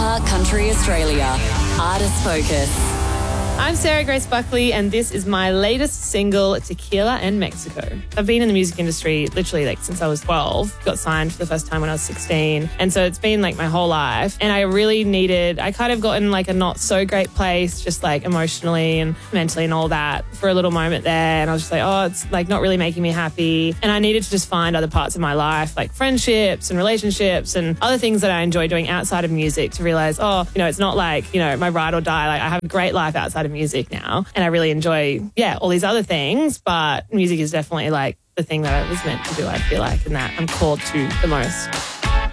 Ironheart Country Australia. Artist Focus. I'm Sarah Grace Buckley, and this is my latest single, Tequila and Mexico. I've been in the music industry literally since I was 12. Got signed for the first time when I was 16. And so it's been my whole life. And I kind of got in a not so great place, just emotionally and mentally and all that for a little moment there. And I was just it's not really making me happy. And I needed to just find other parts of my life, like friendships and relationships and other things that I enjoy doing outside of music to realize, it's not my ride or die. I have a great life outside of music now, and I really enjoy all these other things, but music is definitely the thing that I was meant to do, I feel like, and that I'm called to the most.